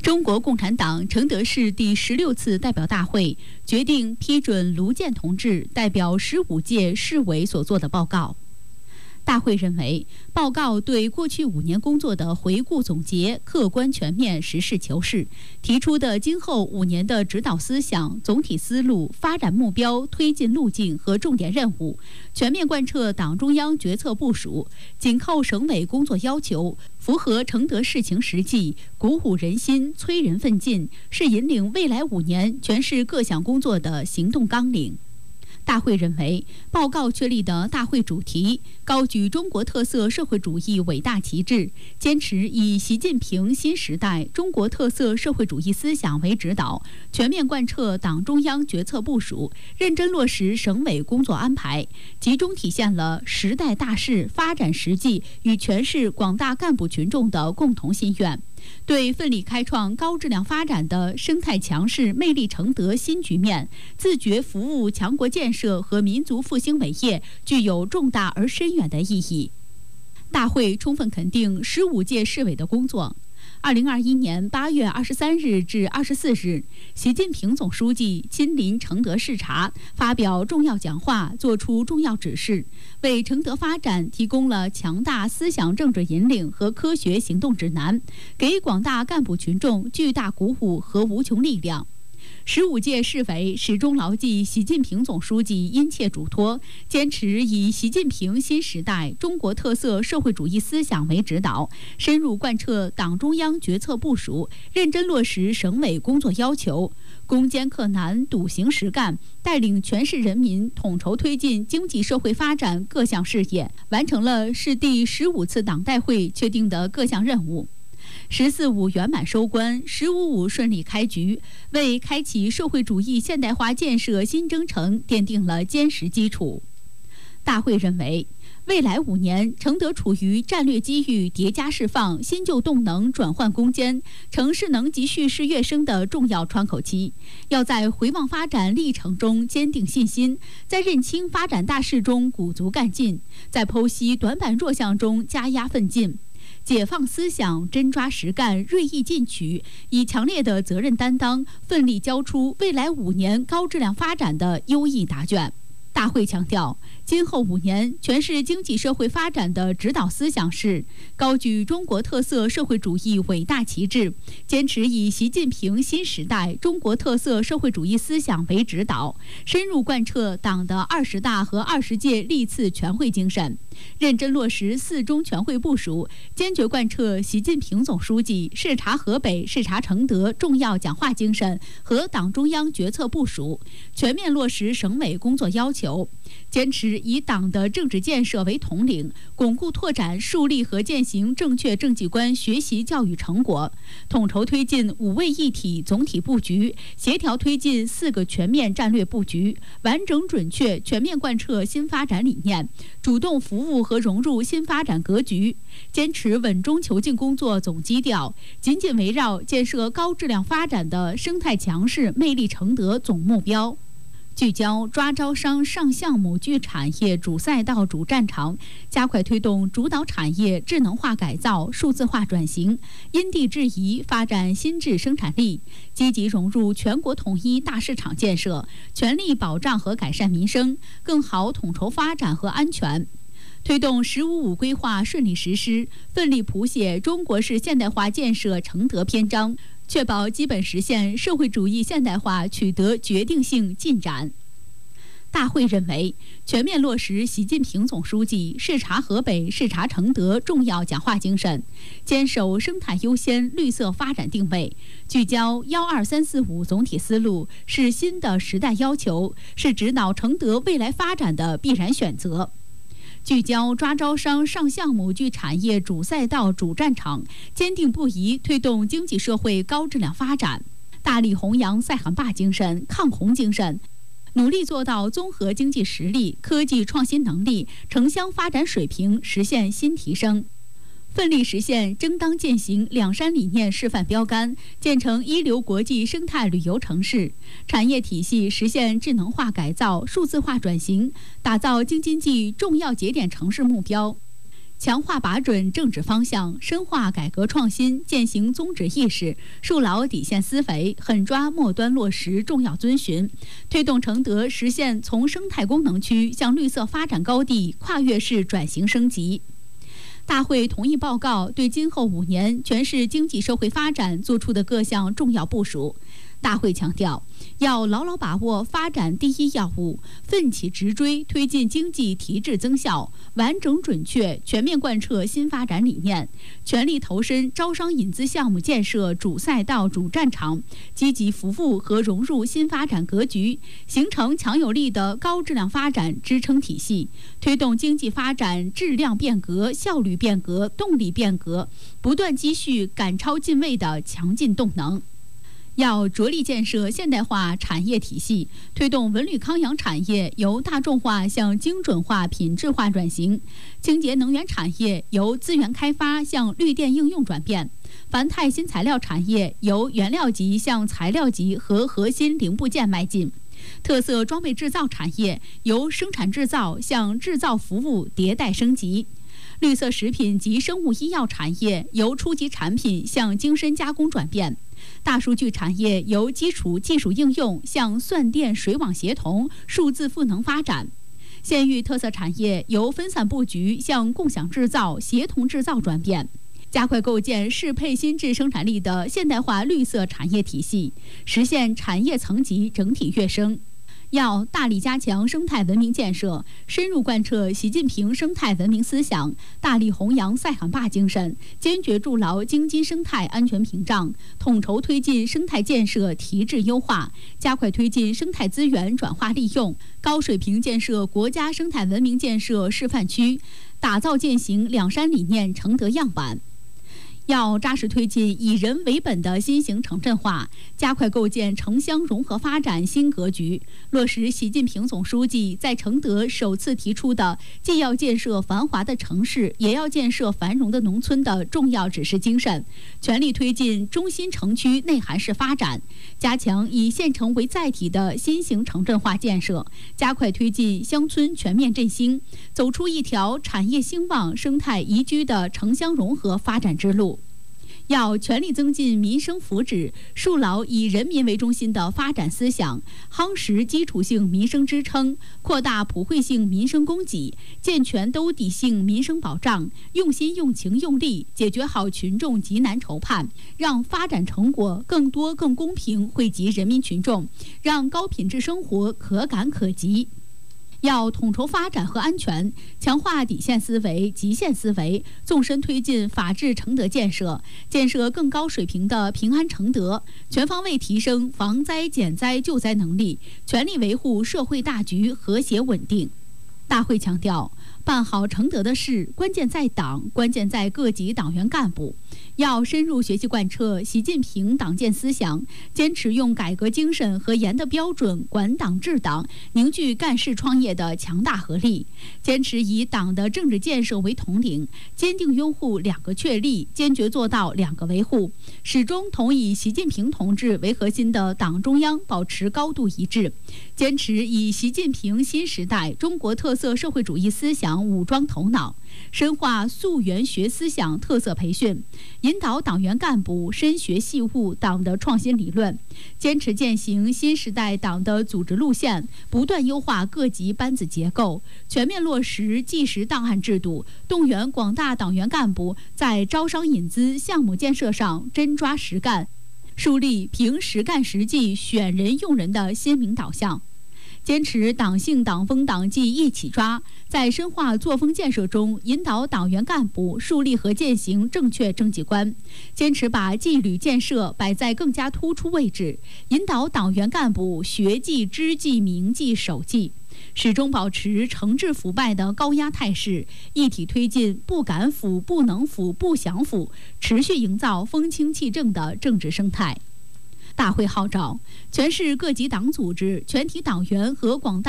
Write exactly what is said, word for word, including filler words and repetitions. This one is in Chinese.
中国共产党承德市第十六次代表大会决定批准卢健同志代表十五届市委所做的报告。大会认为，报告对过去五年工作的回顾总结，客观全面、实事求是，提出的今后五年的指导思想、总体思路、发展目标、推进路径和重点任务，全面贯彻党中央决策部署，紧扣省委工作要求，符合承德市情实际，鼓舞人心、催人奋进，是引领未来五年全市各项工作的行动纲领。大会认为，报告确立的大会主题高举中国特色社会主义伟大旗帜，坚持以习近平新时代中国特色社会主义思想为指导，全面贯彻党中央决策部署，认真落实省委工作安排，集中体现了时代大势、发展实际与全市广大干部群众的共同心愿。对奋力开创高质量发展的生态强势、魅力承德新局面，自觉服务强国建设和民族复兴伟业，具有重大而深远的意义。大会充分肯定十五届市委的工作。二零二一年八月二十三日至二十四日，习近平总书记亲临承德视察，发表重要讲话，作出重要指示，为承德发展提供了强大思想政治引领和科学行动指南，给广大干部群众巨大鼓舞和无穷力量。十五届市委始终牢记习近平总书记殷切嘱托，坚持以习近平新时代中国特色社会主义思想为指导，深入贯彻党中央决策部署，认真落实省委工作要求，攻坚克难，笃行实干，带领全市人民统筹推进经济社会发展各项事业，完成了市第十五次党代会确定的各项任务。十四五圆满收官，十五五顺利开局，为开启社会主义现代化建设新征程奠定了坚实基础。大会认为，未来五年，承德处于战略机遇叠加释放、新旧动能转换攻坚、城市能级蓄势跃升的重要窗口期，要在回望发展历程中坚定信心，在认清发展大势中鼓足干劲，在剖析短板弱项中加压奋进。解放思想，真抓实干，锐意进取，以强烈的责任担当，奋力交出未来五年高质量发展的优异答卷。大会强调，今后五年全市经济社会发展的指导思想是高举中国特色社会主义伟大旗帜，坚持以习近平新时代中国特色社会主义思想为指导，深入贯彻党的二十大和二十届历次全会精神，认真落实四中全会部署，坚决贯彻习近平总书记视察河北、视察承德重要讲话精神和党中央决策部署，全面落实省委工作要求，坚持以党的政治建设为统领，巩固拓展树立和践行正确政绩观学习教育成果，统筹推进五位一体总体布局，协调推进四个全面战略布局，完整准确全面贯彻新发展理念，主动服务和融入新发展格局，坚持稳中求进工作总基调，紧紧围绕建设高质量发展的生态强势魅力承德总目标，聚焦抓招商上项目聚产业主赛道主战场，加快推动主导产业智能化改造、数字化转型，因地制宜发展新质生产力，积极融入全国统一大市场建设，全力保障和改善民生，更好统筹发展和安全。推动“十五五”规划顺利实施，奋力谱写中国式现代化建设承德篇章，确保基本实现社会主义现代化取得决定性进展。大会认为，全面落实习近平总书记视察河北、视察承德重要讲话精神，坚守生态优先、绿色发展定位，聚焦“幺二三四五”总体思路，是新的时代要求，是指导承德未来发展的必然选择。聚焦抓招商上项目聚产业主赛道主战场，坚定不移推动经济社会高质量发展，大力弘扬塞罕坝精神、抗洪精神，努力做到综合经济实力、科技创新能力、城乡发展水平实现新提升，奋力实现争当践行两山理念示范标杆，建成一流国际生态旅游城市，产业体系实现智能化改造、数字化转型，打造京津冀重要节点城市目标。 强化把准政治方向，深化改革创新，践行宗旨意识，树牢底线思维，狠抓末端落实重要遵循，推动承德实现从生态功能区向绿色发展高地跨越式转型升级。大会同意报告对今后五年全市经济社会发展作出的各项重要部署。大会强调，要牢牢把握发展第一要务，奋起直追推进经济提质增效，完整准确全面贯彻新发展理念，全力投身招商引资项目建设主赛道主战场，积极服务和融入新发展格局，形成强有力的高质量发展支撑体系，推动经济发展质量变革、效率变革、动力变革，不断积蓄赶超进位的强劲动能。要着力建设现代化产业体系，推动文旅康养产业由大众化向精准化、品质化转型；清洁能源产业由资源开发向绿电应用转变；繁态新材料产业由原料级向材料级和核心零部件迈进；特色装备制造产业由生产制造向制造服务迭代升级；绿色食品及生物医药产业由初级产品向精深加工转变；大数据产业由基础技术应用向算电水网协同、数字赋能发展；县域特色产业由分散布局向共享制造、协同制造转变。加快构建适配新质生产力的现代化绿色产业体系，实现产业层级整体跃升。要大力加强生态文明建设，深入贯彻习近平生态文明思想，大力弘扬塞罕坝精神，坚决筑牢京津生态安全屏障，统筹推进生态建设提质优化，加快推进生态资源转化利用，高水平建设国家生态文明建设示范区，打造践行两山理念承德样板。要扎实推进以人为本的新型城镇化，加快构建城乡融合发展新格局，落实习近平总书记在承德首次提出的既要建设繁华的城市，也要建设繁荣的农村的重要指示精神，全力推进中心城区内涵式发展，加强以县城为载体的新型城镇化建设，加快推进乡村全面振兴，走出一条产业兴旺、生态宜居的城乡融合发展之路。要全力增进民生福祉，树牢以人民为中心的发展思想，夯实基础性民生支撑，扩大普惠性民生供给，健全兜底性民生保障，用心用情用力解决好群众急难愁盼，让发展成果更多更公平惠及人民群众，让高品质生活可感可及。要统筹发展和安全，强化底线思维、极限思维，纵深推进法治承德建设，建设更高水平的平安承德，全方位提升防灾减灾救灾能力，全力维护社会大局和谐稳定。大会强调，办好承德的事，关键在党，关键在各级党员干部。要深入学习贯彻习近平党建思想，坚持用改革精神和严的标准管党治党，凝聚干事创业的强大合力；坚持以党的政治建设为统领，坚定拥护两个确立，坚决做到两个维护，始终同以习近平同志为核心的党中央保持高度一致；坚持以习近平新时代中国特色社会主义思想武装头脑，深化溯源学思想特色培训，引导党员干部深学细悟党的创新理论，坚持践行新时代党的组织路线，不断优化各级班子结构，全面落实纪实档案制度，动员广大党员干部在招商引资项目建设上真抓实干，树立凭实干实际选人用人的鲜明导向。坚持党性党风党纪一起抓，在深化作风建设中引导党员干部树立和践行正确政绩观，坚持把纪律建设摆在更加突出位置，引导党员干部学纪知纪明纪守纪，始终保持惩治腐败的高压态势，一体推进不敢腐、不能腐、不想腐，持续营造风清气正的政治生态。大会号召全市各级党组织、全体党员和广大